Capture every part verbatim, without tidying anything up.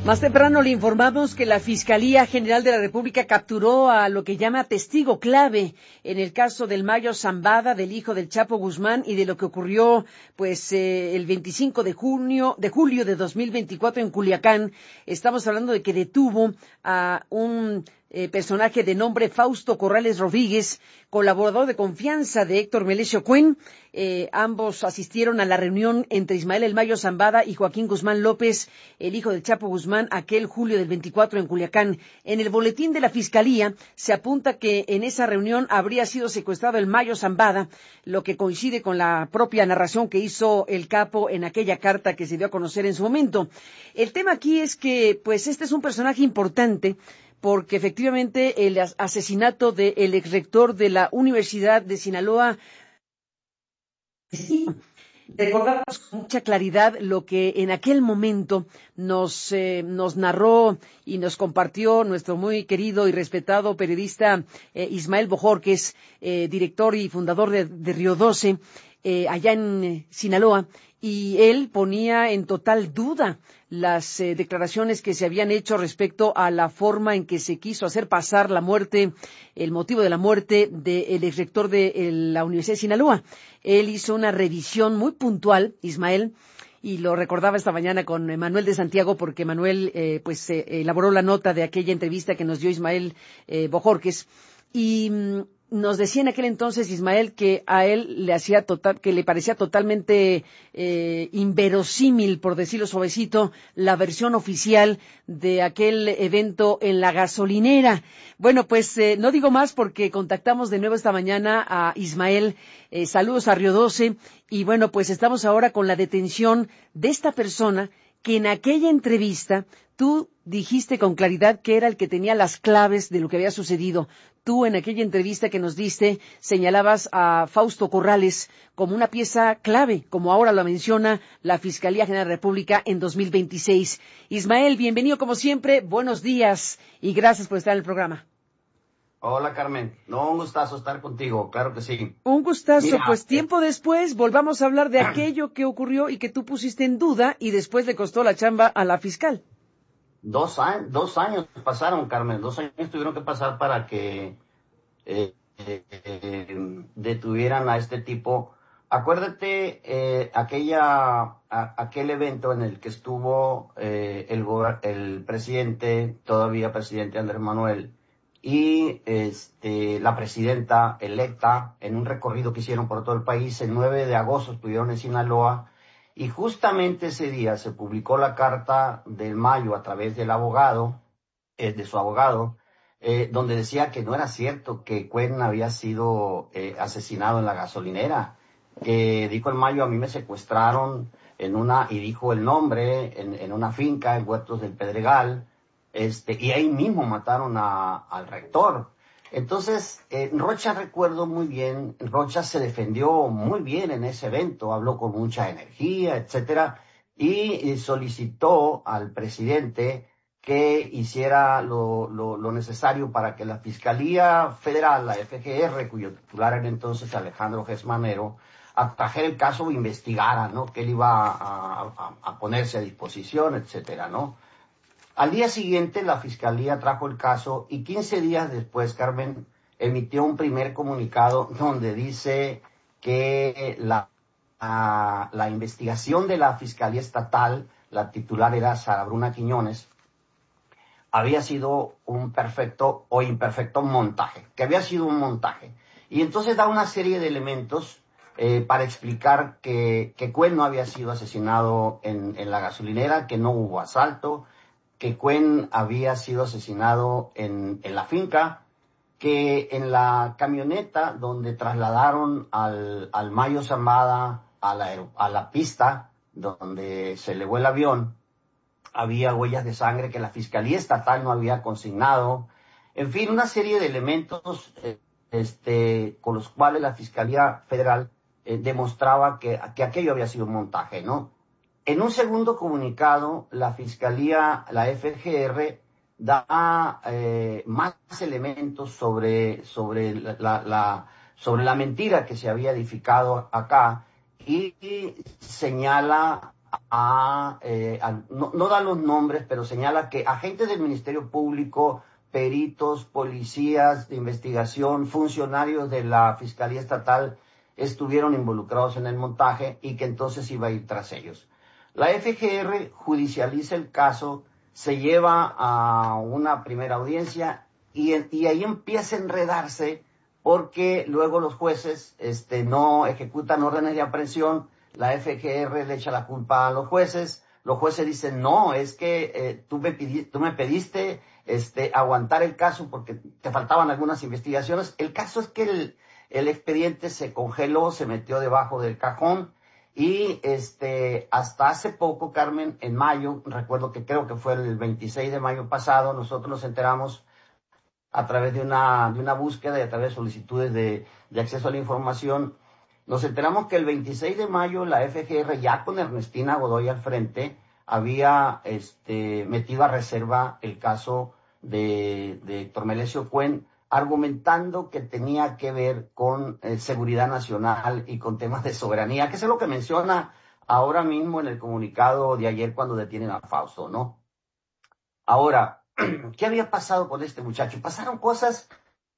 Más temprano le informamos que la Fiscalía General de la República capturó a lo que llama testigo clave en el caso del Mayo Zambada, del hijo del Chapo Guzmán, y de lo que ocurrió pues eh, el veinticinco de junio, de julio de dos mil veinticuatro en Culiacán. Estamos hablando de que detuvo a un eh, personaje de nombre Fausto Corrales Rodríguez, colaborador de confianza de Héctor Melesio Cuen. Eh, ambos asistieron a la reunión entre Ismael El Mayo Zambada y Joaquín Guzmán López, el hijo del Chapo Guzmán, aquel julio del veinticuatro en Culiacán. En el boletín de la Fiscalía se apunta que en esa reunión habría sido secuestrado el Mayo Zambada, lo que coincide con la propia narración que hizo el capo en aquella carta que se dio a conocer en su momento. El tema aquí es que, pues, este es un personaje importante, porque efectivamente el asesinato del exrector de la Universidad de Sinaloa, sí, recordamos con mucha claridad lo que en aquel momento nos, eh, nos narró y nos compartió nuestro muy querido y respetado periodista eh, Ismael Bojorquez, eh, director y fundador de, de Río doce, eh, allá en eh, Sinaloa, y él ponía en total duda las eh, declaraciones que se habían hecho respecto a la forma en que se quiso hacer pasar la muerte, el motivo de la muerte del exrector de eh, la Universidad de Sinaloa. Él hizo una revisión muy puntual, Ismael, y lo recordaba esta mañana con Manuel de Santiago, porque Manuel eh, pues eh, elaboró la nota de aquella entrevista que nos dio Ismael eh, Bojorquez, y mm, nos decía en aquel entonces Ismael que a él le hacía total, que le parecía totalmente eh, inverosímil, por decirlo suavecito, la versión oficial de aquel evento en la gasolinera. Bueno, pues eh, no digo más porque contactamos de nuevo esta mañana a Ismael. Eh, saludos a Río doce, y bueno, pues estamos ahora con la detención de esta persona que en aquella entrevista tú dijiste con claridad que era el que tenía las claves de lo que había sucedido. Tú, en aquella entrevista que nos diste, señalabas a Fausto Corrales como una pieza clave, como ahora lo menciona la Fiscalía General de la República en dos mil veintiséis. Ismael, bienvenido como siempre, buenos días y gracias por estar en el programa. Hola, Carmen. No, un gustazo estar contigo, claro que sí. Un gustazo. Mira, pues tiempo eh... después volvamos a hablar de aquello que ocurrió y que tú pusiste en duda y después le costó la chamba a la fiscal. Dos años, dos años pasaron, Carmen, dos años tuvieron que pasar para que eh, eh, eh, detuvieran a este tipo. Acuérdate eh, aquella, a, aquel evento en el que estuvo eh, el, el presidente, todavía presidente Andrés Manuel, y este, la presidenta electa en un recorrido que hicieron por todo el país. El nueve de agosto estuvieron en Sinaloa. Y justamente ese día se publicó la carta del Mayo a través del abogado, eh, de su abogado, eh, donde decía que no era cierto que Cuen había sido eh, asesinado en la gasolinera. Que dijo el Mayo, a mí me secuestraron en una, y dijo el nombre, en, en una finca en Huertos del Pedregal, este, y ahí mismo mataron a, al rector. Entonces, eh, Rocha recuerdo muy bien, Rocha se defendió muy bien en ese evento, habló con mucha energía, etcétera, y, y solicitó al presidente que hiciera lo, lo, lo necesario para que la Fiscalía Federal, la F G R, cuyo titular era entonces Alejandro Gesmanero, atrajera el caso e investigara, ¿no?, que él iba a, a, a ponerse a disposición, etcétera, ¿no? Al día siguiente, la Fiscalía trajo el caso y quince días después, Carmen, emitió un primer comunicado donde dice que la, la, la investigación de la Fiscalía Estatal, la titular era Sara Bruna Quiñones, había sido un perfecto o imperfecto montaje, que había sido un montaje. Y entonces da una serie de elementos eh, para explicar que, que Cuen no había sido asesinado en, en la gasolinera, que no hubo asalto, que Cuen había sido asesinado en, en la finca, que en la camioneta donde trasladaron al, al Mayo Zambada a la, a la pista donde se elevó el avión, había huellas de sangre que la Fiscalía Estatal no había consignado. En fin, una serie de elementos eh, este, con los cuales la Fiscalía Federal eh, demostraba que, que aquello había sido un montaje, ¿no? En un segundo comunicado, la Fiscalía, la F G R, da eh, más elementos sobre, sobre, la, la, sobre la mentira que se había edificado acá y, y señala a, eh, a no, no da los nombres, pero señala que agentes del Ministerio Público, peritos, policías de investigación, funcionarios de la Fiscalía Estatal estuvieron involucrados en el montaje y que entonces iba a ir tras ellos. La F G R judicializa el caso, se lleva a una primera audiencia y, y ahí empieza a enredarse porque luego los jueces este, no ejecutan órdenes de aprehensión, la F G R le echa la culpa a los jueces, los jueces dicen, no, es que eh, tú, me pidi, tú me pediste este, aguantar el caso porque te faltaban algunas investigaciones. El caso es que el, el expediente se congeló, se metió debajo del cajón y este, hasta hace poco, Carmen, en mayo, recuerdo que creo que fue el veintiséis de mayo pasado, nosotros nos enteramos a través de una, de una búsqueda y a través de solicitudes de, de acceso a la información, nos enteramos que el veintiséis de mayo la F G R, ya con Ernestina Godoy al frente, había este, metido a reserva el caso de, de Héctor Melesio Cuen, argumentando que tenía que ver con eh, seguridad nacional y con temas de soberanía, que es lo que menciona ahora mismo en el comunicado de ayer cuando detienen a Fausto, ¿no? Ahora, ¿qué había pasado con este muchacho? Pasaron cosas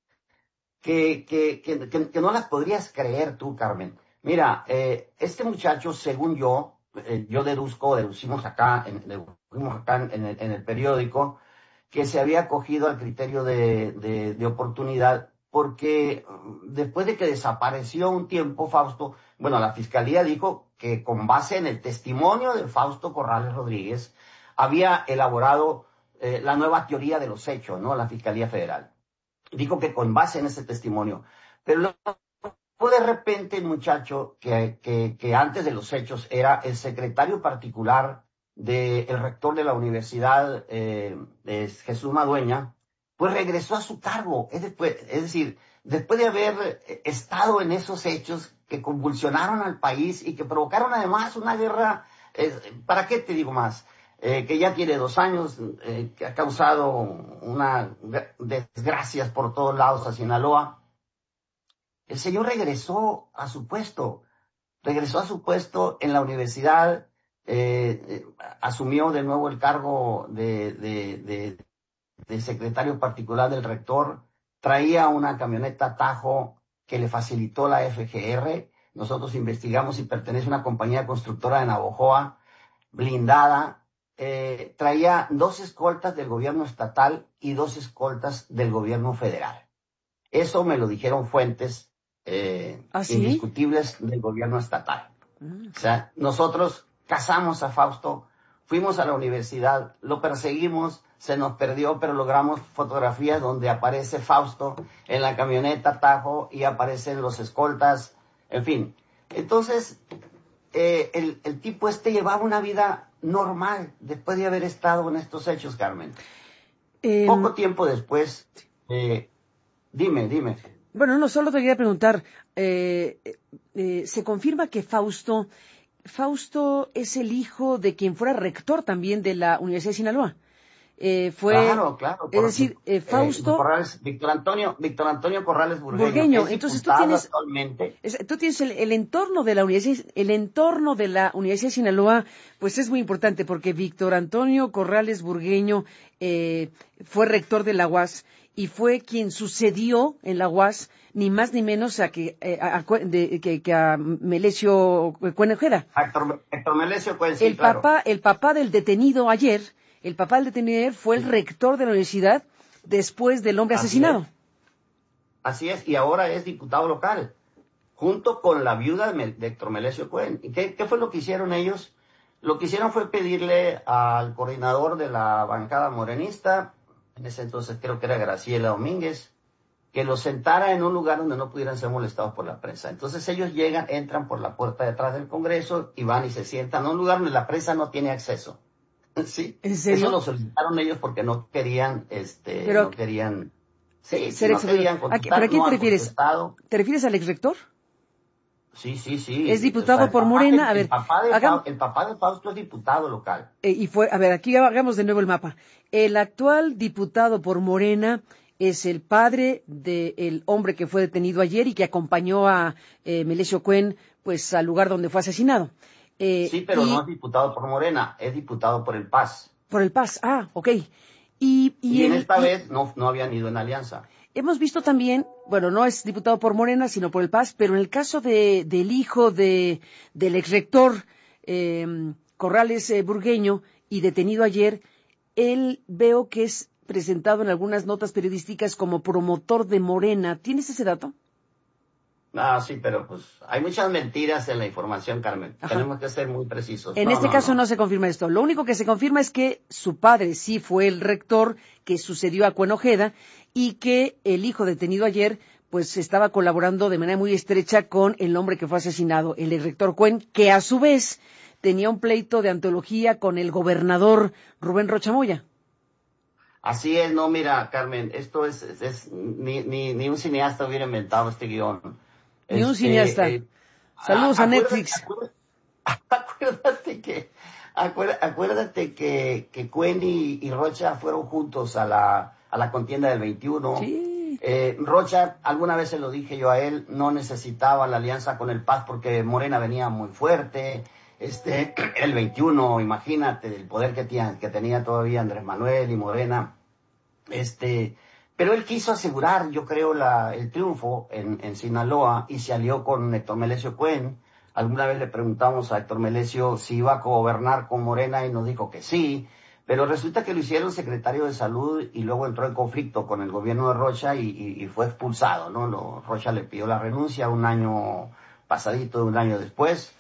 que, que, que, que, que no las podrías creer tú, Carmen. Mira, eh, este muchacho, según yo, eh, yo deduzco, deducimos acá, en, deducimos acá en, el, en el periódico, que se había acogido al criterio de, de, de oportunidad, porque después de que desapareció un tiempo Fausto, bueno, la Fiscalía dijo que con base en el testimonio de Fausto Corrales Rodríguez, había elaborado eh, la nueva teoría de los hechos, ¿no? La Fiscalía Federal. Dijo que con base en ese testimonio. Pero luego de repente el muchacho, que, que, que antes de los hechos era el secretario particular del rector de la universidad, eh, de Jesús Madueña, pues regresó a su cargo. Es, después, es decir, después de haber estado en esos hechos que convulsionaron al país y que provocaron además una guerra, eh, ¿para qué te digo más? Eh, que ya tiene dos años, eh, que ha causado una desgracias por todos lados a Sinaloa. El señor regresó a su puesto, regresó a su puesto en la universidad, eh, eh, asumió de nuevo el cargo de, de, de, de secretario particular del rector, traía una camioneta Tajo que le facilitó la F G R. Nosotros investigamos si pertenece a una compañía constructora de Navojoa, blindada. Eh, traía dos escoltas del gobierno estatal y dos escoltas del gobierno federal. Eso me lo dijeron fuentes eh, ¿Ah, sí? indiscutibles del gobierno estatal. Mm. O sea, nosotros cazamos a Fausto, fuimos a la universidad, lo perseguimos, se nos perdió, pero logramos fotografías donde aparece Fausto en la camioneta Tajo y aparecen los escoltas, en fin. Entonces, eh, el, el tipo este llevaba una vida normal después de haber estado en estos hechos, Carmen. Eh, Poco tiempo después, eh, dime, dime. Bueno, no, solo te quería preguntar, eh, eh, ¿se confirma que Fausto, Fausto es el hijo de quien fuera rector también de la Universidad de Sinaloa? Eh, fue, claro, claro. Es decir, eh, Fausto... Eh, Corrales, Víctor Antonio, Víctor Antonio Corrales Burgueño. Burgueño. Entonces tú tienes, actualmente. Es, tú tienes el, el entorno de la universidad, el entorno de la Universidad de Sinaloa, pues es muy importante porque Víctor Antonio Corrales Burgueño eh, fue rector de la U A S y fue quien sucedió en la U A S ni más ni menos a que, eh, a, a, de, que, que a Melesio Cuen Ojeda. Héctor, Héctor Melesio Cuen, sí, el claro. papá, el papá del detenido ayer. El papá del detenido ayer fue el rector de la universidad después del hombre Así asesinado. Es. Así es, y ahora es diputado local, junto con la viuda de Héctor Melesio Cuen. ¿Y qué, qué fue lo que hicieron ellos? Lo que hicieron fue pedirle al coordinador de la bancada morenista, en ese entonces creo que era Graciela Domínguez, que los sentara en un lugar donde no pudieran ser molestados por la prensa. Entonces ellos llegan, entran por la puerta de atrás del Congreso y van y se sientan en un lugar donde la prensa no tiene acceso. Sí, ¿En serio? Eso lo solicitaron ellos porque no querían, este, Pero, no querían, sí, ser no querían contestar. ¿Pero a quién no te refieres? Contestado. ¿Te refieres al exrector? Sí, sí, sí. Es diputado o sea, por Morena. De, a ver, el papá, de hagamos, el papá de Fausto es diputado local. Eh, y fue, a ver, aquí hagamos de nuevo el mapa. El actual diputado por Morena es el padre del hombre que fue detenido ayer y que acompañó a eh, Melesio Cuen, pues, al lugar donde fue asesinado. Eh, sí, pero y, no es diputado por Morena, es diputado por el P A S. Por el P A S, ah, ok. Y, y, Y en el, esta y vez no, no habían ido en alianza. hemos visto también, bueno, no es diputado por Morena, sino por el P A S, pero en el caso de, del hijo de, del exrector eh, Corrales eh, Burgueño y detenido ayer, él veo que es presentado en algunas notas periodísticas como promotor de Morena. ¿Tienes ese dato? Ah, sí, pero pues hay muchas mentiras en la información, Carmen. Ajá. Tenemos que ser muy precisos. En No, este no, caso no no. se confirma esto. Lo único que se confirma es que su padre sí fue el rector que sucedió a Cuen Ojeda y que el hijo detenido ayer pues estaba colaborando de manera muy estrecha con el hombre que fue asesinado, el rector Cuen, que a su vez tenía un pleito de antología con el gobernador Rubén Rocha Moya. Así es, no, mira, Carmen, esto es, es, es- ni, ni, ni un cineasta hubiera inventado este guión. Ni un Este, cineasta. eh, Saludos a- a acuérdate, Netflix. acuérdate, acuérdate que, acuérdate, acuérdate que, que Cuen y, y Rocha fueron juntos a la, a la contienda del veintiuno. Sí. Eh, Rocha, alguna vez se lo dije yo a él, no necesitaba la alianza con el P A S porque Morena venía muy fuerte. Este, el veintiuno, imagínate, el poder que tenía, que tenía todavía Andrés Manuel y Morena. Este, pero él quiso asegurar, yo creo, la, el triunfo en, en Sinaloa y se alió con Héctor Melesio Cuen. Alguna vez le preguntamos a Héctor Melesio si iba a gobernar con Morena y nos dijo que sí, pero resulta que lo hicieron secretario de salud y luego entró en conflicto con el gobierno de Rocha y, y, y fue expulsado, ¿no? Lo, Rocha le pidió la renuncia un año pasadito, un año después,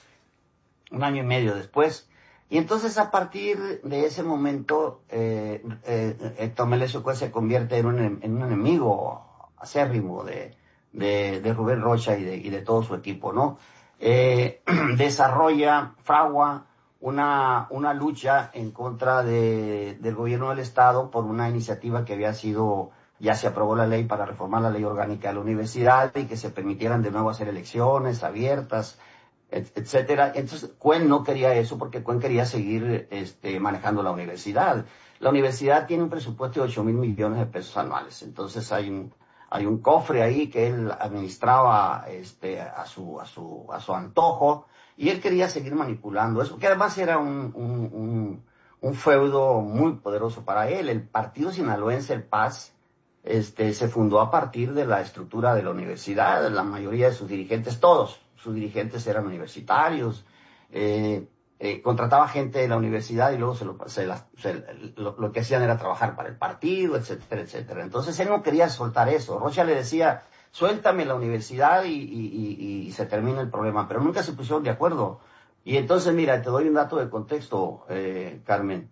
un año y medio después. Y entonces a partir de ese momento, eh, eh, Héctor Melesio Cuen se convierte en un, en un enemigo acérrimo de, de, de Rubén Rocha y de, y de todo su equipo, ¿no? Eh, desarrolla, fragua una, una lucha en contra de, del gobierno del Estado por una iniciativa que había sido, ya se aprobó la ley para reformar la ley orgánica de la universidad y que se permitieran de nuevo hacer elecciones abiertas, etcétera. Entonces, Cuen no quería eso porque Cuen quería seguir este, manejando la universidad. La universidad tiene un presupuesto de ocho mil millones de pesos anuales. Entonces, hay un, hay un cofre ahí que él administraba este, a, su, a, su, a su antojo y él quería seguir manipulando eso, que además era un, un, un, un feudo muy poderoso para él. El partido sinaloense, el P A S, este, se fundó a partir de la estructura de la universidad. La mayoría de sus dirigentes, todos sus dirigentes eran universitarios, eh, eh, contrataba gente de la universidad y luego se lo, se la, se, lo, lo que hacían era trabajar para el partido, etcétera, etcétera. Entonces él no quería soltar eso. Rocha le decía, suéltame la universidad y, y, y, y se termina el problema, pero nunca se pusieron de acuerdo. Y entonces, mira, te doy un dato de contexto, eh, Carmen.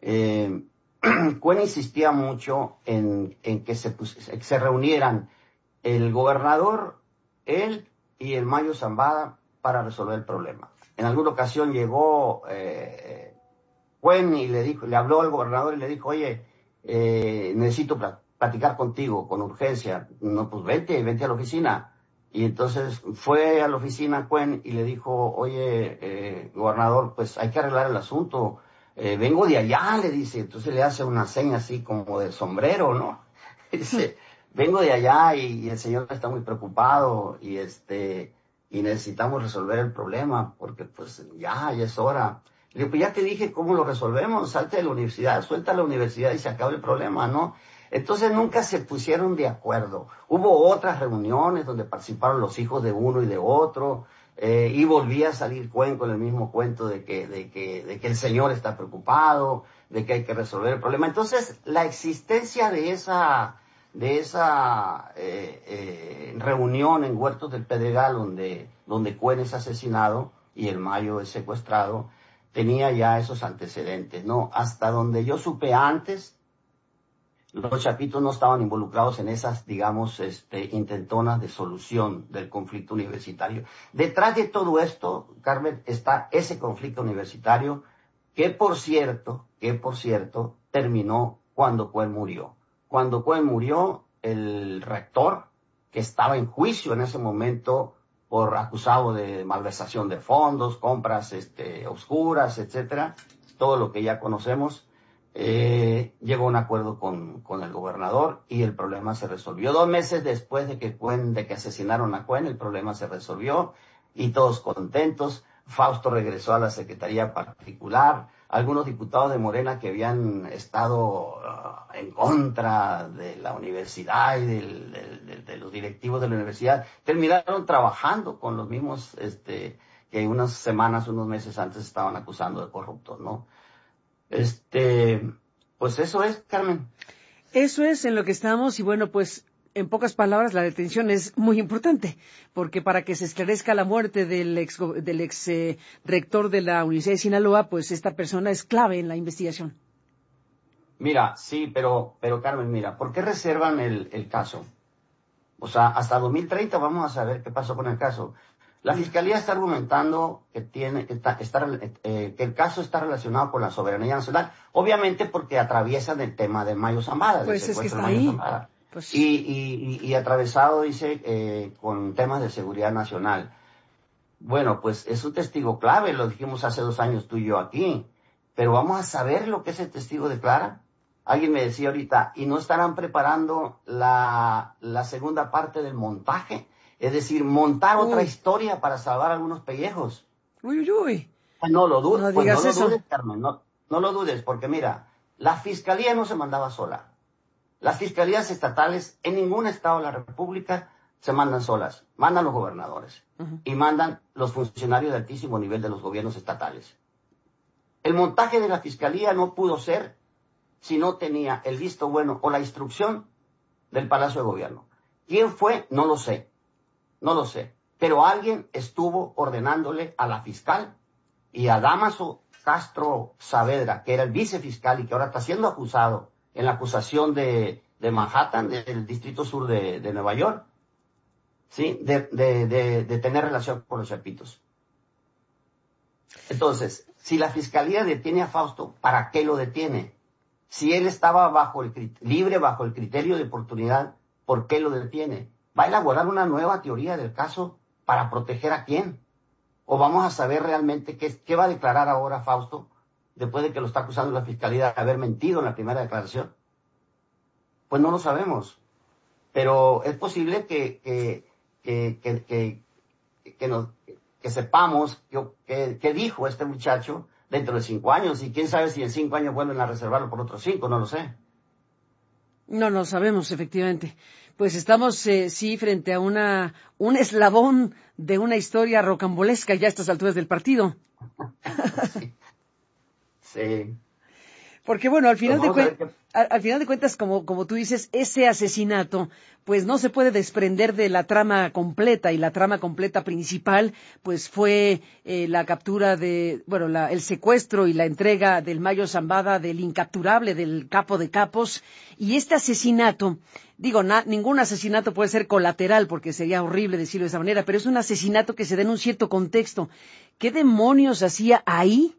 Eh, Cuen insistía mucho en, en que se, pus, se reunieran el gobernador, él y el Mayo Zambada para resolver el problema. En alguna ocasión llegó eh, Cuen y le dijo, le habló al gobernador y le dijo, oye, eh, necesito platicar contigo con urgencia. No, pues vente, vente a la oficina. Y entonces fue a la oficina Cuen y le dijo, oye, eh, gobernador, pues hay que arreglar el asunto. Eh, vengo de allá, le dice. Entonces le hace una seña así como de sombrero, ¿no? Dice, vengo de allá y, y el señor está muy preocupado y este y necesitamos resolver el problema porque pues ya, ya es hora. Le digo, pues ya te dije cómo lo resolvemos, salte de la universidad, suelta la universidad y se acaba el problema, ¿no? Entonces nunca se pusieron de acuerdo. Hubo otras reuniones donde participaron los hijos de uno y de otro, eh, y volvía a salir Cuen con el mismo cuento de que, de que, de que el señor está preocupado, de que hay que resolver el problema. Entonces, la existencia de esa, de esa eh, eh, reunión en Huertos del Pedregal, donde, donde Cuen es asesinado y el Mayo es secuestrado, tenía ya esos antecedentes, ¿no? Hasta donde yo supe antes, los chapitos no estaban involucrados en esas, digamos, este, intentonas de solución del conflicto universitario. Detrás de todo esto, Carmen, está ese conflicto universitario que, por cierto, que por cierto, terminó cuando Cuen murió. Cuando Cuen murió, el rector, que estaba en juicio en ese momento por acusado de malversación de fondos, compras este, oscuras, etcétera, todo lo que ya conocemos, Eh, llegó a un acuerdo con, con el gobernador y el problema se resolvió. Dos meses después de que, Cuen, de que asesinaron a Cuen, el problema se resolvió y todos contentos. Fausto regresó a la Secretaría Particular. Algunos diputados de Morena que habían estado uh, en contra de la universidad y del, del, del, de los directivos de la universidad terminaron trabajando con los mismos este, que unas semanas, unos meses antes estaban acusando de corruptos, ¿no? Este, pues eso es, Carmen. Eso es en lo que estamos y bueno, pues en pocas palabras la detención es muy importante porque para que se esclarezca la muerte del ex, del ex eh, rector de la Universidad de Sinaloa, pues esta persona es clave en la investigación. Mira, sí, pero, pero Carmen, mira, ¿por qué reservan el, el caso? O sea, hasta dos mil treinta vamos a saber qué pasó con el caso. La Fiscalía está argumentando que tiene que, está, está, eh, que el caso está relacionado con la soberanía nacional, obviamente porque atraviesan el tema de Mayo Zambada, pues del es que está de Mayo ahí. Zambada. Pues... Y, y, y atravesado, dice, eh, con temas de seguridad nacional. Bueno, pues es un testigo clave, lo dijimos hace dos años tú y yo aquí, pero vamos a saber lo que ese testigo declara. Alguien me decía ahorita, ¿y no estarán preparando la, la segunda parte del montaje? Es decir, montar uy. otra historia para salvar algunos pellejos. Uy, uy, uy. Pues no lo, du no pues no lo eso. dudes, Carmen, no, no lo dudes, porque mira, la Fiscalía no se mandaba sola. Las fiscalías estatales en ningún estado de la República se mandan solas, mandan los gobernadores uh-huh. y mandan los funcionarios de altísimo nivel de los gobiernos estatales. El montaje de la Fiscalía no pudo ser si no tenía el visto bueno o la instrucción del Palacio de Gobierno. ¿Quién fue? No lo sé. No lo sé. Pero alguien estuvo ordenándole a la fiscal y a Dámaso Castro Saavedra, que era el vicefiscal y que ahora está siendo acusado en la acusación de, de Manhattan, del Distrito Sur de, de Nueva York, ¿sí? De, de, de, de tener relación con los chapitos. Entonces, si la Fiscalía detiene a Fausto, ¿para qué lo detiene? Si él estaba bajo el, libre bajo el criterio de oportunidad, ¿por qué lo detiene? ¿Va a elaborar una nueva teoría del caso para proteger a quién? ¿O vamos a saber realmente qué, qué va a declarar ahora Fausto después de que lo está acusando la Fiscalía de haber mentido en la primera declaración? Pues no lo sabemos. Pero es posible que, que, que, que, que, que, nos, que sepamos qué que dijo este muchacho dentro de cinco años. Y quién sabe si en cinco años vuelven a reservarlo por otros cinco, no lo sé. No, no sabemos, efectivamente. Pues estamos, eh, sí, frente a una un eslabón de una historia rocambolesca ya a estas alturas del partido. Sí. Sí. Porque bueno, al final, pues de, que... al, al final de cuentas, como, como tú dices, ese asesinato, pues no se puede desprender de la trama completa, y la trama completa principal, pues fue eh, la captura de, bueno, la, el secuestro y la entrega del Mayo Zambada, del incapturable, del capo de capos, y este asesinato, digo, na, ningún asesinato puede ser colateral, porque sería horrible decirlo de esa manera, pero es un asesinato que se da en un cierto contexto. ¿Qué demonios hacía ahí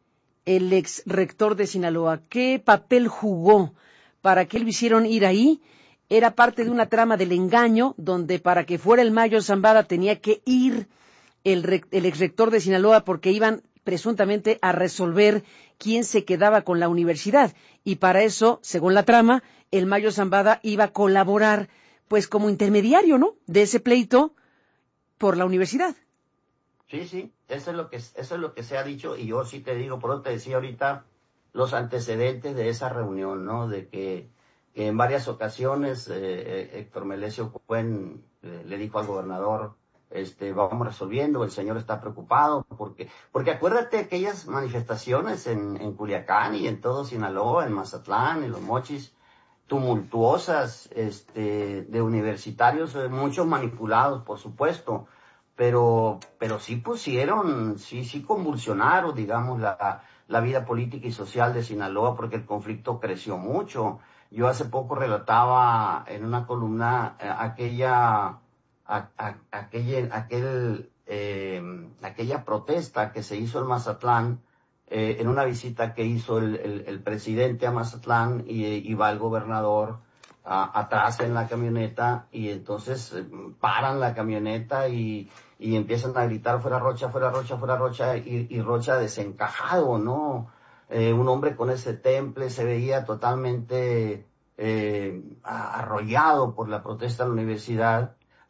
el ex rector de Sinaloa? ¿Qué papel jugó para que lo hicieron ir ahí? Era parte de una trama del engaño, donde para que fuera el Mayo Zambada tenía que ir el, el ex rector de Sinaloa, porque iban presuntamente a resolver quién se quedaba con la universidad. Y para eso, según la trama, el Mayo Zambada iba a colaborar, pues como intermediario, ¿no?, de ese pleito por la universidad. Sí, sí, eso es lo que eso es lo que se ha dicho, y yo sí te digo, por eso te decía ahorita los antecedentes de esa reunión, ¿no? De que, que en varias ocasiones eh, Héctor Melesio Cuen eh, le dijo al gobernador, este, vamos resolviendo, el señor está preocupado, porque porque acuérdate aquellas manifestaciones en, en Culiacán y en todo Sinaloa, en Mazatlán, en Los Mochis, tumultuosas, este, de universitarios, eh, muchos manipulados, por supuesto, pero pero sí pusieron, sí sí convulsionaron, digamos, la, la vida política y social de Sinaloa, porque el conflicto creció mucho. Yo hace poco relataba en una columna eh, aquella, a, a, aquella, aquel, eh, aquella protesta que se hizo en Mazatlán, eh, en una visita que hizo el, el, el presidente a Mazatlán, y, y va el gobernador a, atrás en la camioneta, y entonces eh, paran la camioneta y y empiezan a gritar fuera Rocha, fuera Rocha, fuera Rocha, y, y Rocha desencajado, ¿no? Eh, un hombre con ese temple se veía totalmente eh, arrollado por la protesta de la universidad.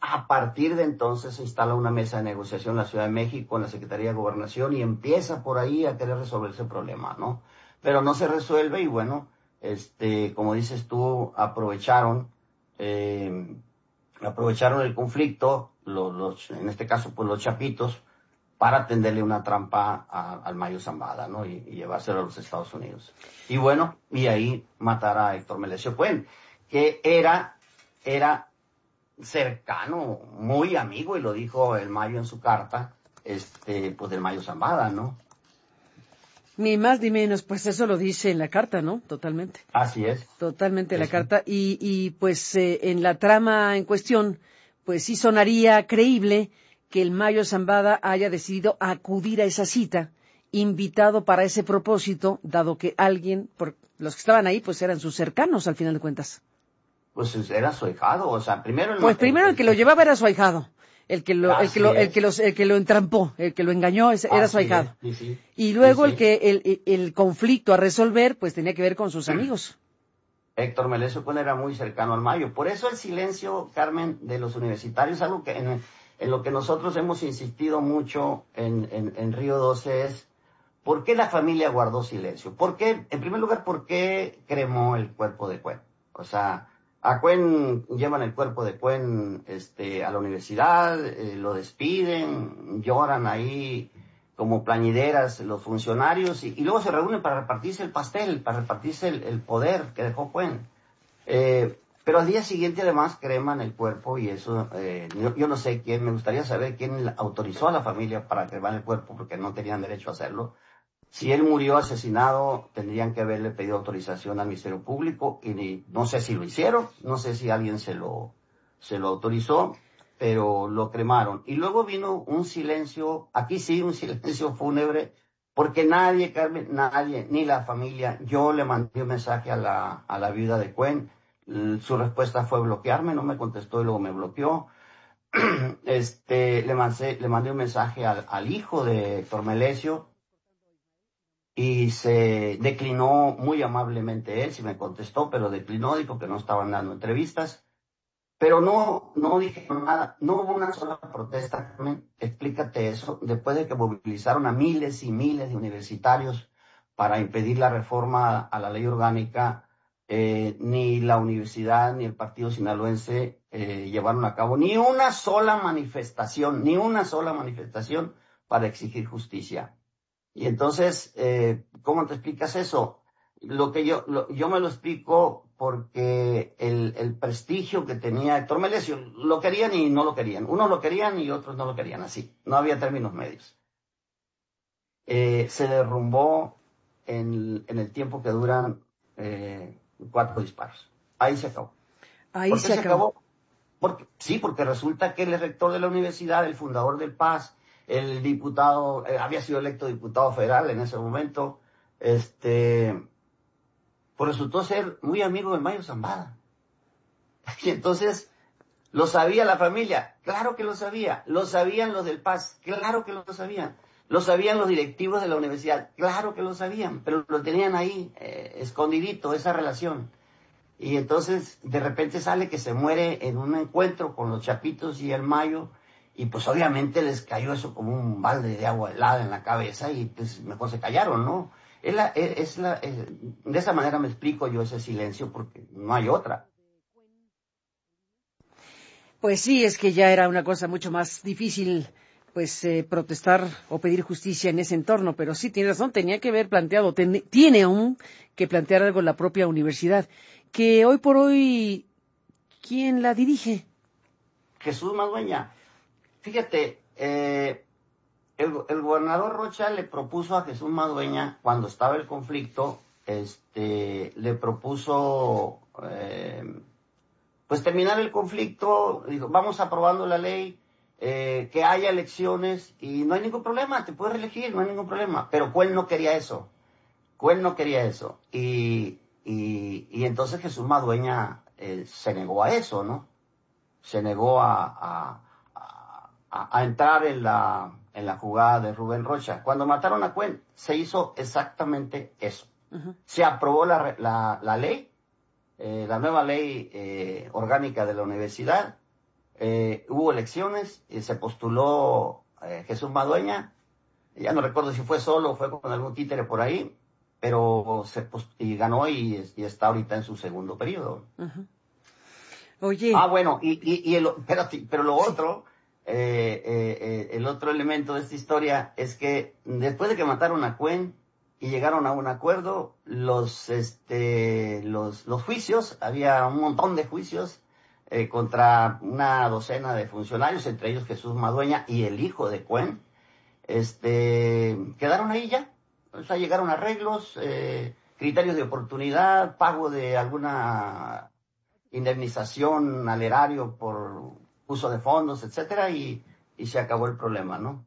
A partir de entonces se instala una mesa de negociación en la Ciudad de México, en la Secretaría de Gobernación, y empieza por ahí a querer resolver ese problema, ¿no? Pero no se resuelve y bueno, este, como dices tú, aprovecharon, eh, aprovecharon el conflicto, los, los, en este caso pues los chapitos, para tenderle una trampa a, al Mayo Zambada, ¿no? Y, y llevárselo a los Estados Unidos. Y bueno, y ahí matar a Héctor Melesio Cuen, que era, era cercano, muy amigo, y lo dijo el Mayo en su carta, este, pues del Mayo Zambada, ¿no? Ni más ni menos, pues eso lo dice en la carta, ¿no? Totalmente. Así es. Totalmente Sí, la sí. carta. Y, y pues eh, en la trama en cuestión, pues sí sonaría creíble que el Mayo Zambada haya decidido acudir a esa cita, invitado para ese propósito, dado que alguien, por los que estaban ahí, pues eran sus cercanos al final de cuentas. Pues era su ahijado, o sea, primero el... Pues primero el, el que lo llevaba era su ahijado. El que lo, el que lo, el que los, el que lo entrampó, el que lo engañó, ese, era su ahijado. Sí, sí. Y luego Sí, sí. el que, el, el conflicto a resolver, pues tenía que ver con sus amigos. Héctor Melesio Cuen era muy cercano al Mayo. Por eso el silencio, Carmen, de los universitarios, algo que en, en lo que nosotros hemos insistido mucho en, en, en Río doce es, ¿por qué la familia guardó silencio? ¿Por qué, en primer lugar, por qué cremó el cuerpo de Cuen? O sea, a Cuen llevan el cuerpo de Cuen este, a la universidad, eh, lo despiden, lloran ahí como plañideras los funcionarios y, y luego se reúnen para repartirse el pastel, para repartirse el, el poder que dejó Cuen. Eh, pero al día siguiente además creman el cuerpo y eso, eh, yo, yo no sé quién, me gustaría saber quién autorizó a la familia para cremar el cuerpo porque no tenían derecho a hacerlo. Si él murió asesinado, tendrían que haberle pedido autorización al Ministerio Público y no sé si lo hicieron, no sé si alguien se lo, se lo autorizó, pero lo cremaron. Y luego vino un silencio, aquí sí, un silencio fúnebre, porque nadie, Carmen, nadie, ni la familia, yo le mandé un mensaje a la, a la viuda de Cuen, su respuesta fue bloquearme, no me contestó y luego me bloqueó. Este, le mandé, le mandé un mensaje al, al hijo de Héctor Melesio, y se declinó muy amablemente él, sí me contestó, pero declinó, dijo que no estaban dando entrevistas. Pero no, no dije nada, no hubo una sola protesta, Carmen, explícate eso, después de que movilizaron a miles y miles de universitarios para impedir la reforma a la ley orgánica, eh, ni la universidad ni el partido sinaloense eh, llevaron a cabo ni una sola manifestación, ni una sola manifestación para exigir justicia. Y entonces, eh, ¿cómo te explicas eso? Lo que yo, lo, yo me lo explico porque el, el prestigio que tenía Héctor Melesio, lo querían y no lo querían. Unos lo querían y otros no lo querían, así. No había términos medios. Eh, se derrumbó en, en el tiempo que duran eh, cuatro disparos. Ahí se acabó. Ahí ¿Por qué se se acabó. acabó? Porque, sí, porque resulta que el rector de la universidad, el fundador del P A S, el diputado, eh, había sido electo diputado federal en ese momento, este, pues resultó ser muy amigo del Mayo Zambada. Y entonces, ¿lo sabía la familia? Claro que lo sabía. ¿Lo sabían los del P A S? Claro que lo sabían. ¿Lo sabían los directivos de la universidad? Claro que lo sabían, pero lo tenían ahí, eh, escondidito, esa relación. Y entonces, de repente sale que se muere en un encuentro con los Chapitos y el Mayo, y pues obviamente les cayó eso como un balde de agua helada en la cabeza, y pues mejor se callaron, ¿no? Es la, es, es la, es, de esa manera me explico yo ese silencio, porque no hay otra. Pues sí, es que ya era una cosa mucho más difícil, pues, eh, protestar o pedir justicia en ese entorno, pero sí, tiene razón, tenía que haber planteado, ten, tiene aún que plantear algo la propia universidad, que hoy por hoy, ¿quién la dirige? Jesús Madueña, fíjate, eh, el, el gobernador Rocha le propuso a Jesús Madueña, cuando estaba el conflicto, este, le propuso, eh, pues terminar el conflicto, dijo, vamos aprobando la ley, eh, que haya elecciones y no hay ningún problema, te puedes reelegir, no hay ningún problema. Pero Cuen no quería eso, Cuen no quería eso. Y, y, y entonces Jesús Madueña eh, se negó a eso, ¿no? Se negó a, a, a, a entrar en la, en la jugada de Rubén Rocha. Cuando mataron a Cuen, se hizo exactamente eso. Uh-huh. Se aprobó la, la, la ley, eh, la nueva ley eh, orgánica de la universidad, eh, hubo elecciones y se postuló eh, Jesús Madueña. Ya no recuerdo si fue solo o fue con algún títere por ahí, pero se post- y ganó y, y está ahorita en su segundo periodo. Uh-huh. Oye. Ah, bueno, y, y, y el, espérate, pero lo Sí. otro, eh, eh, eh, el otro elemento de esta historia es que después de que mataron a Cuen y llegaron a un acuerdo, los, este, los, los juicios, había un montón de juicios eh, contra una docena de funcionarios, entre ellos Jesús Madueña y el hijo de Cuen, este, quedaron ahí ya. O sea, llegaron arreglos, eh, criterios de oportunidad, pago de alguna indemnización al erario por uso de fondos, etcétera, y, y se acabó el problema, ¿no?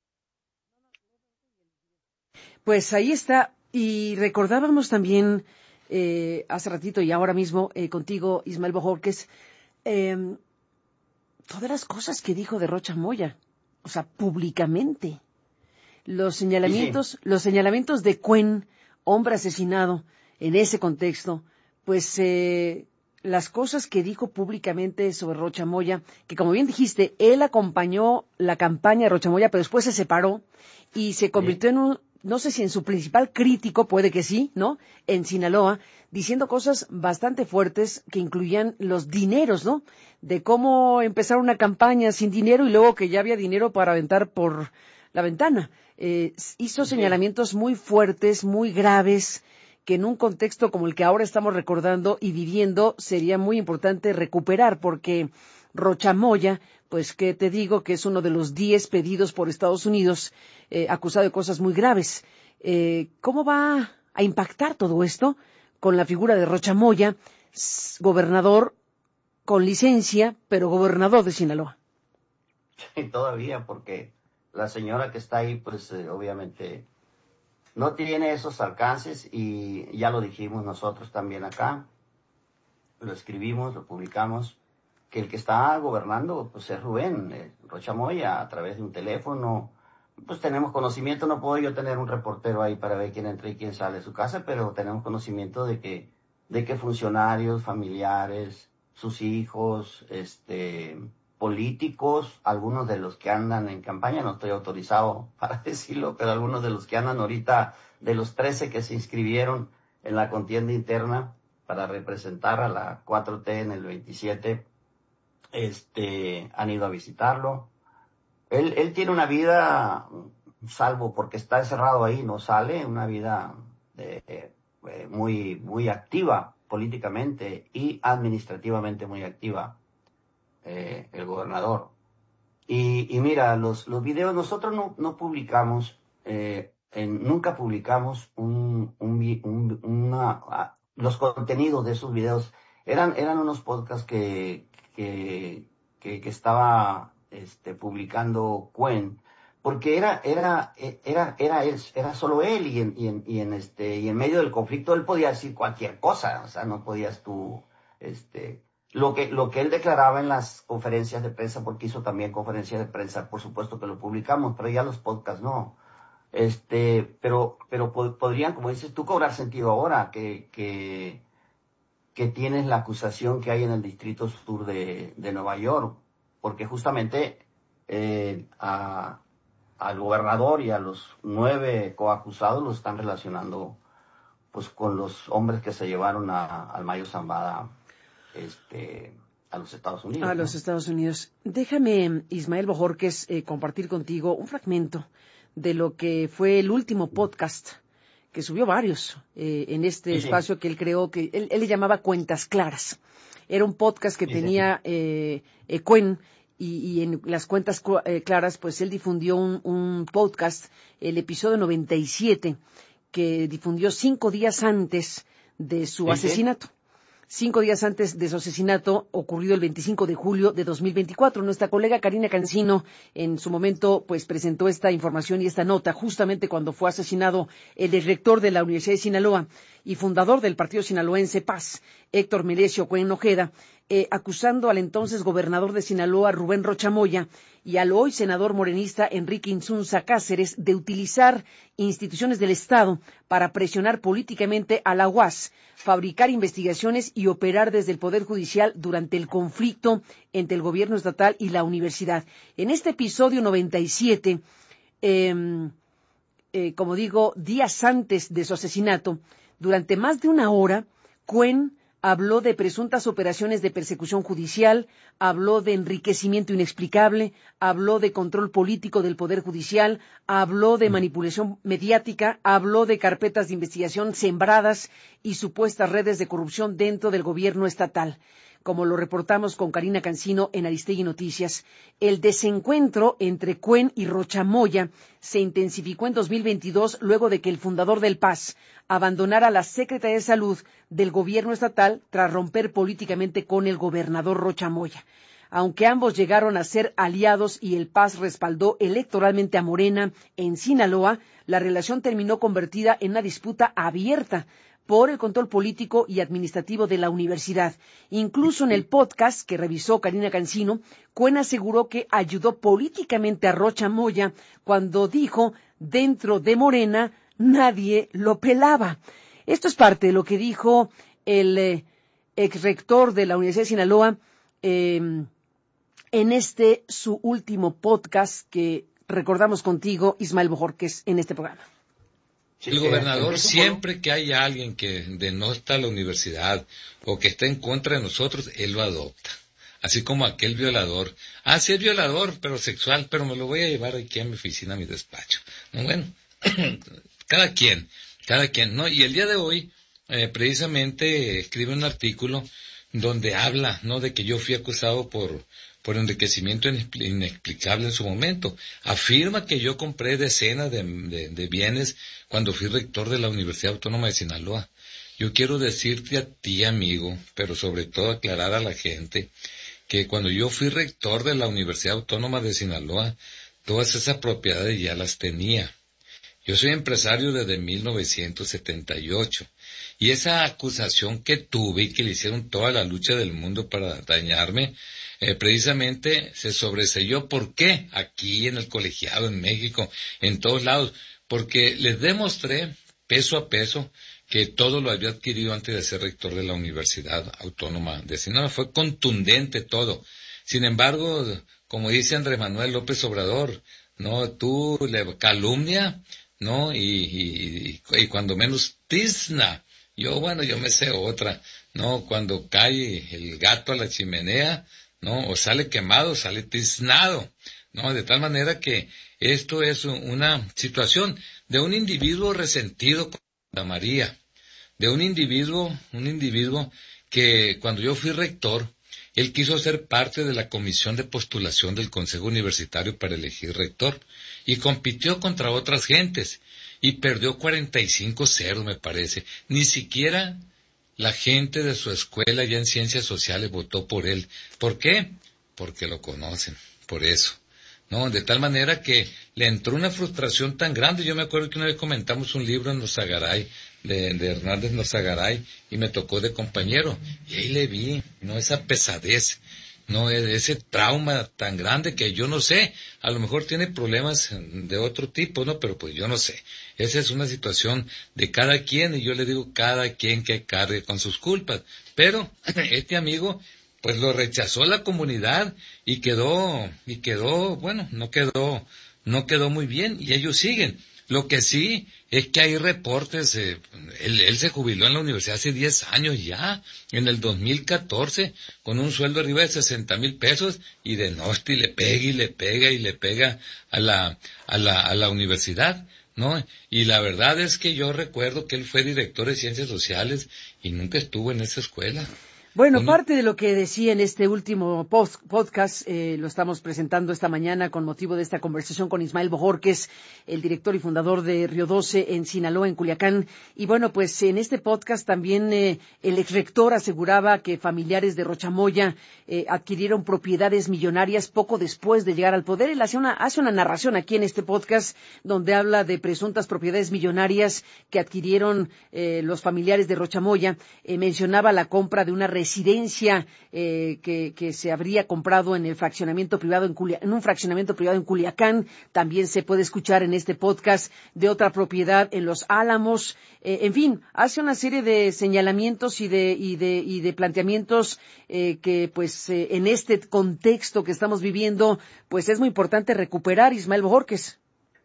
Pues ahí está. Y recordábamos también eh, hace ratito y ahora mismo eh, contigo, Ismael Bojorquez, eh, todas las cosas que dijo de Rocha Moya, o sea, públicamente. Los señalamientos, sí. los señalamientos de Cuen, hombre asesinado, en ese contexto, pues eh, las cosas que dijo públicamente sobre Rocha Moya, que como bien dijiste, él acompañó la campaña de Rocha Moya, pero después se separó y se convirtió sí. en un, no sé si en su principal crítico, puede que sí, ¿no?, en Sinaloa, diciendo cosas bastante fuertes que incluían los dineros, ¿no?, de cómo empezar una campaña sin dinero y luego que ya había dinero para aventar por la ventana. Eh, hizo sí. señalamientos muy fuertes, muy graves, que en un contexto como el que ahora estamos recordando y viviendo sería muy importante recuperar, porque Rocha Moya, pues que te digo que es uno de los diez pedidos por Estados Unidos, eh, acusado de cosas muy graves. Eh, ¿Cómo va a impactar todo esto con la figura de Rocha Moya, gobernador con licencia, pero gobernador de Sinaloa? Sí, todavía, porque la señora que está ahí, pues eh, obviamente no tiene esos alcances y ya lo dijimos nosotros también acá, lo escribimos, lo publicamos, que el que está gobernando pues es Rubén eh, Rocha Moya a través de un teléfono. Pues tenemos conocimiento, no puedo yo tener un reportero ahí para ver quién entra y quién sale de su casa, pero tenemos conocimiento de que, de que funcionarios, familiares, sus hijos, este... políticos, algunos de los que andan en campaña, no estoy autorizado para decirlo, pero algunos de los que andan ahorita, de los trece que se inscribieron en la contienda interna para representar a la cuatro T en el veintisiete, este, han ido a visitarlo. Él, él tiene una vida, salvo porque está encerrado ahí, no sale, una vida de, eh, muy, muy activa políticamente y administrativamente muy activa. Eh, el gobernador. Y, y mira, los, los videos, nosotros no, no publicamos, eh, en, nunca publicamos un, un, un, una, uh, los contenidos de esos videos. Eran, eran unos podcasts que, que, que, que estaba este, publicando Cuen, porque era, era, era, era, él, era solo él y en, y en, y en este, y en medio del conflicto él podía decir cualquier cosa, o sea, no podías tú, este, Lo que, lo que él declaraba en las conferencias de prensa, porque hizo también conferencias de prensa, por supuesto que lo publicamos, pero ya los podcasts no. Este, pero, pero pod- podrían, como dices tú, cobrar sentido ahora que, que, que tienes la acusación que hay en el Distrito Sur de, de Nueva York, porque justamente eh, a, al gobernador y a los nueve coacusados los están relacionando pues con los hombres que se llevaron a, al Mayo Zambada Este, a los Estados Unidos. A ¿no? los Estados Unidos. Déjame, Ismael Bojorquez, eh, compartir contigo un fragmento de lo que fue el último podcast, que subió varios eh, en este sí, espacio sí. que él creó, que él, él le llamaba Cuentas Claras. Era un podcast que sí, tenía sí. eh, eh, Cuen, y, y en las Cuentas eh, Claras, pues él difundió un, un podcast, el episodio noventa y siete, que difundió cinco días antes de su Sí, asesinato. Sí. Cinco días antes de su asesinato, ocurrido el veinticinco de julio de dos mil veinticuatro. Nuestra colega Karina Cancino, en su momento, pues presentó esta información y esta nota justamente cuando fue asesinado el rector de la Universidad de Sinaloa y fundador del partido sinaloense Paz, Héctor Melesio Cuen Ojeda, eh, acusando al entonces gobernador de Sinaloa, Rubén Rocha Moya, y al hoy senador morenista Enrique Insunza Cáceres de utilizar instituciones del Estado para presionar políticamente a la U A S, fabricar investigaciones y operar desde el Poder Judicial durante el conflicto entre el gobierno estatal y la universidad. En este episodio noventa y siete, eh, eh, como digo, días antes de su asesinato, durante más de una hora, Cuen habló de presuntas operaciones de persecución judicial, habló de enriquecimiento inexplicable, habló de control político del Poder Judicial, habló de manipulación mediática, habló de carpetas de investigación sembradas y supuestas redes de corrupción dentro del gobierno estatal. Como lo reportamos con Karina Cancino en Aristegui Noticias, el desencuentro entre Cuen y Rocha Moya se intensificó en dos mil veintidós luego de que el fundador del P A S abandonara la Secretaría de Salud del gobierno estatal tras romper políticamente con el gobernador Rocha Moya. Aunque ambos llegaron a ser aliados y el P A S respaldó electoralmente a Morena en Sinaloa, la relación terminó convertida en una disputa abierta por el control político y administrativo de la universidad. Incluso en el podcast que revisó Karina Cancino, Cuen aseguró que ayudó políticamente a Rocha Moya cuando dijo, dentro de Morena, nadie lo pelaba. Esto es parte de lo que dijo el eh, exrector de la Universidad de Sinaloa eh, en este su último podcast que recordamos contigo, Ismael Bojorquez, en este programa. El gobernador, siempre que hay alguien que denota la universidad o que está en contra de nosotros, él lo adopta. Así como aquel violador. Ah, sí es violador, pero sexual, pero me lo voy a llevar aquí a mi oficina, a mi despacho. Bueno, cada quien, cada quien, ¿no? Y el día de hoy, eh, precisamente, escribe un artículo donde habla, ¿no?, de que yo fui acusado por... por enriquecimiento inexplicable en su momento. Afirma que yo compré decenas de, de, de bienes cuando fui rector de la Universidad Autónoma de Sinaloa. Yo quiero decirte a ti, amigo, pero sobre todo aclarar a la gente, que cuando yo fui rector de la Universidad Autónoma de Sinaloa, todas esas propiedades ya las tenía. Yo soy empresario desde mil novecientos setenta y ocho, y esa acusación que tuve y que le hicieron toda la lucha del mundo para dañarme, Eh, precisamente se sobreseyó. ¿Por qué? Aquí en el colegiado, en México, en todos lados, porque les demostré peso a peso que todo lo había adquirido antes de ser rector de la Universidad Autónoma de Sinaloa. Fue contundente todo. Sin embargo, como dice Andrés Manuel López Obrador, no, tú le calumnia, no, y, y, y cuando menos tizna. Yo, bueno, yo me sé otra, no, cuando cae el gato a la chimenea, no, o sale quemado, sale tiznado, no, de tal manera que esto es una situación de un individuo resentido con Santa María, de un individuo, un individuo que cuando yo fui rector, él quiso ser parte de la comisión de postulación del Consejo Universitario para elegir rector, y compitió contra otras gentes, y perdió cuarenta y cinco a cero, me parece. Ni siquiera la gente de su escuela ya en Ciencias Sociales votó por él. ¿Por qué? Porque lo conocen, por eso. No, de tal manera que le entró una frustración tan grande. Yo me acuerdo que una vez comentamos un libro en Nozagaray, de, de Hernández Nozagaray, y me tocó de compañero, y ahí le vi, no, esa pesadez, no, ese trauma tan grande que yo no sé, a lo mejor tiene problemas de otro tipo, ¿no? Pero pues yo no sé. Esa es una situación de cada quien, y yo le digo cada quien que cargue con sus culpas. Pero este amigo, pues lo rechazó la comunidad y quedó, y quedó, bueno, no quedó, no quedó muy bien, y ellos siguen. Lo que sí es que hay reportes, eh, él, él se jubiló en la universidad hace diez años ya, en el dos mil catorce, con un sueldo arriba de sesenta mil pesos, y de noche y le pega y le pega y le pega a la, a la, a la universidad, ¿no? Y la verdad es que yo recuerdo que él fue director de Ciencias Sociales y nunca estuvo en esa escuela. Bueno, parte de lo que decía en este último post podcast, eh, lo estamos presentando esta mañana con motivo de esta conversación con Ismael Bojorquez, el director y fundador de Río doce en Sinaloa, en Culiacán. Y bueno, pues en este podcast también eh, el exrector aseguraba que familiares de Rocha Moya eh, adquirieron propiedades millonarias poco después de llegar al poder. Él hace una, hace una narración aquí en este podcast donde habla de presuntas propiedades millonarias que adquirieron eh, los familiares de Rocha Moya. Eh, mencionaba la compra de una residencia residencia eh, que, que se habría comprado en el fraccionamiento privado en, Culia- en un fraccionamiento privado en Culiacán. También se puede escuchar en este podcast de otra propiedad en Los Álamos. Eh, en fin, hace una serie de señalamientos y de y de y de planteamientos eh, que, pues, eh, en este contexto que estamos viviendo, pues es muy importante recuperar. Ismael Bojorquez.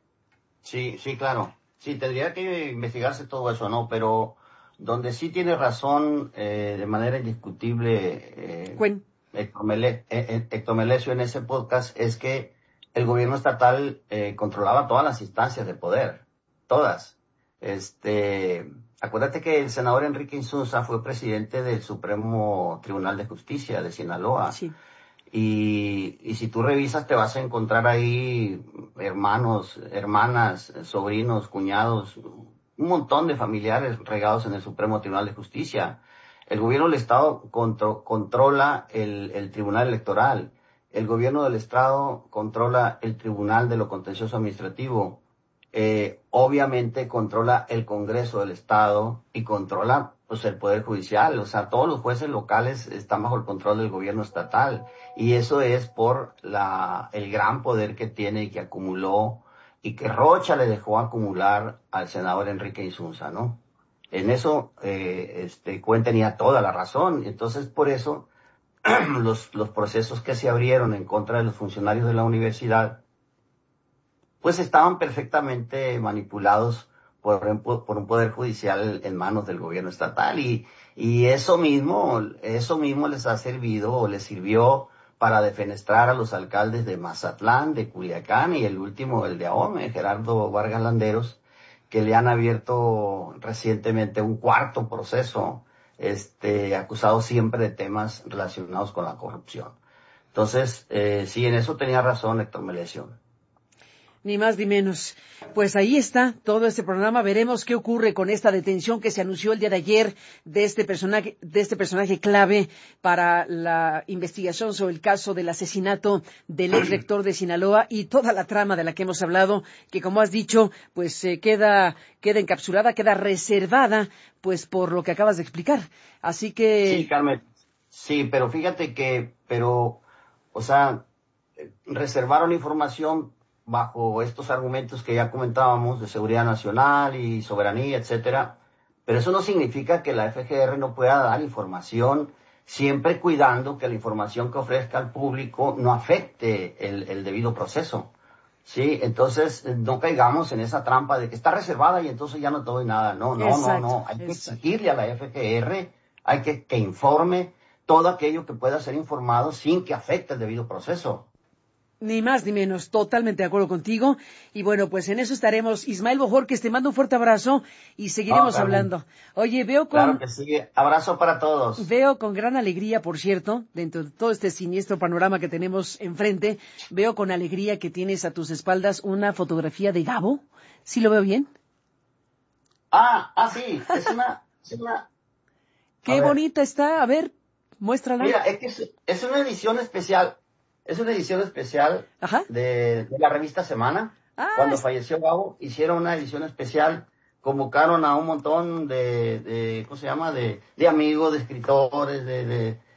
Sí, sí, claro. Sí, tendría que investigarse todo eso, ¿no? Pero donde sí tiene razón eh, de manera indiscutible eh, Cuen. Héctor, Mele- eh, Héctor Melesio en ese podcast es que el gobierno estatal eh, controlaba todas las instancias de poder, todas. Este, acuérdate que el senador Enrique Insunza fue presidente del Supremo Tribunal de Justicia de Sinaloa. Sí. Y, y si tú revisas te vas a encontrar ahí hermanos, hermanas, sobrinos, cuñados, un montón de familiares regados en el Supremo Tribunal de Justicia. El gobierno del Estado contro, controla el, el Tribunal Electoral. El gobierno del Estado controla el Tribunal de lo Contencioso Administrativo. Eh, obviamente controla el Congreso del Estado y controla pues el Poder Judicial. O sea, todos los jueces locales están bajo el control del gobierno estatal. Y eso es por la, el gran poder que tiene y que acumuló y que Rocha le dejó acumular al senador Enrique Insunza, ¿no? En eso, eh, este, Cuen tenía toda la razón. Entonces, por eso, los, los procesos que se abrieron en contra de los funcionarios de la universidad, pues estaban perfectamente manipulados por, por un poder judicial en manos del gobierno estatal. Y, y eso mismo, eso mismo les ha servido o les sirvió para defenestrar a los alcaldes de Mazatlán, de Culiacán y el último, el de Ahome, Gerardo Vargas Landeros, que le han abierto recientemente un cuarto proceso, este, acusado siempre de temas relacionados con la corrupción. Entonces, eh, sí, en eso tenía razón Héctor Melesio. Ni más ni menos. Pues ahí está todo este programa. Veremos qué ocurre con esta detención que se anunció el día de ayer de este personaje, de este personaje clave para la investigación sobre el caso del asesinato del ex rector de Sinaloa y toda la trama de la que hemos hablado, que como has dicho, pues eh, queda, queda encapsulada, queda reservada, pues por lo que acabas de explicar. Así que. Sí, Carmen. Sí, pero fíjate que, pero, o sea, reservaron información bajo estos argumentos que ya comentábamos de seguridad nacional y soberanía, etcétera, pero eso no significa que la F G R no pueda dar información, siempre cuidando que la información que ofrezca al público no afecte el, el debido proceso. Sí, entonces no caigamos en esa trampa de que está reservada y entonces ya no te doy nada. No, no, Exacto, no, no. Hay que exacto. exigirle a la F G R, hay que que informe todo aquello que pueda ser informado sin que afecte el debido proceso. Ni más ni menos, totalmente de acuerdo contigo. Y bueno, pues en eso estaremos. Ismael Bojorquez, te mando un fuerte abrazo y seguiremos No, hablando. Oye, veo con... Claro que sí. Abrazo para todos. Veo con gran alegría, por cierto, dentro de todo este siniestro panorama que tenemos enfrente, veo con alegría que tienes a tus espaldas una fotografía de Gabo. ¿Sí lo veo bien? Ah, ah, sí. Es una... Es una... Qué bonita está. A ver, muéstrala. Mira, es que es, es una edición especial. Es una edición especial de, de la revista Semana. Ah, Cuando es... falleció Gabo, hicieron una edición especial, convocaron a un montón de, de ¿cómo se llama? De, de amigos, de escritores, de, de,